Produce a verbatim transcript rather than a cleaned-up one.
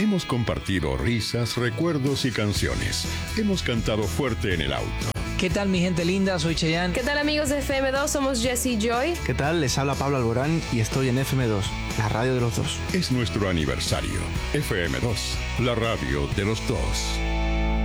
Hemos compartido risas, recuerdos y canciones. Hemos cantado fuerte en el auto. ¿Qué tal, mi gente linda? Soy Chayanne. ¿Qué tal, amigos de F M dos? Somos Jesse Joy. ¿Qué tal? Les habla Pablo Alborán y estoy en F M dos, la radio de los dos. Es nuestro aniversario. F M dos, la radio de los dos.